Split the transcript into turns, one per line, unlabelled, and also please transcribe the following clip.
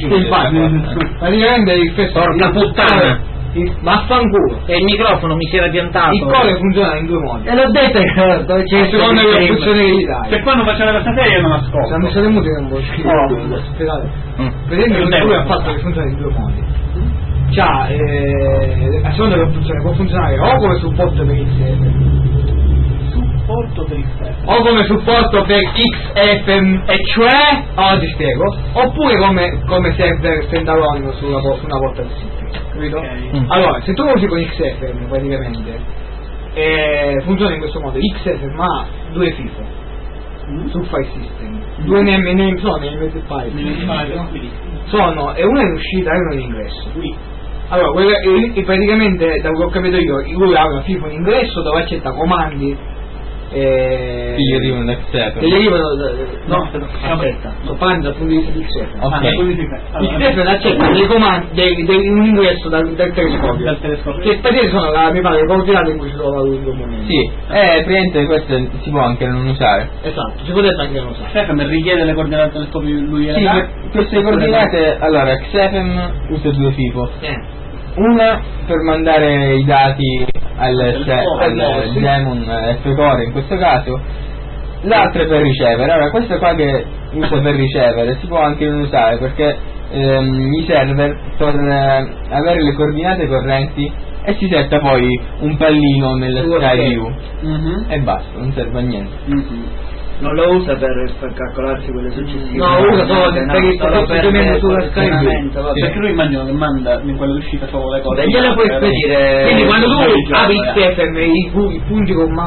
infatti, praticamente il
porca puttana,
vaffanculo.
E il microfono mi si era piantato.
Il core funziona in due modi.
E l'ho detto dove c'è il
secondo le funzioni dell'Italia.
Se quando facciamo questa serie non ascolto.
Siamo messi le mute un po' scusate. Per esempio lui ha fatto che funziona in due modi. A seconda della funzione può funzionare o come supporto per o come supporto per XFM, e cioè, ora ti spiego, oppure come server standalone su una porta del sito, capito?
Okay.
Allora, se tu lo usi con XFM praticamente funziona in questo modo. XFM ha due FIFO sul file system, due name sono, e uno è in uscita e uno è in ingresso. Allora, praticamente da quello che ho capito io, lui ha una FIFO in ingresso dove accetta comandi
che gli arrivano da XFM.
Che gli arrivano aspetta, sto parlando dal punto di vista di XFM. XFM accetta dei comandi un ingresso dal telescopio. Che praticamente sono mi pare le coordinate in cui si trova lui in quel momento.
Sì, praticamente questo si può anche non usare.
Esatto, si potrebbe anche non usare.
XFM richiede le coordinate del telescopio lui
sì, queste coordinate, allora XFM usa due FIFO. Una per mandare i dati al Demon F-Core in questo caso, l'altra per ricevere. Allora questa qua che usa per ricevere si può anche non usare perché i server per avere le coordinate correnti e si setta poi un pallino nella SkyView e basta, non serve a niente.
Non lo usa per calcolarsi quelle successive.
No, usa solo per il semplicemente sulla Skype.
Perché lui immagino che manda in quella uscita solo le cose.
E glielo puoi spedire.
Quindi quando tu apri XFM i punti con